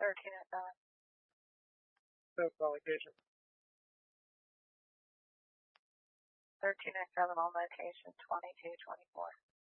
13 at 7. Fifth allocation. 13 at 7 on location, 2224.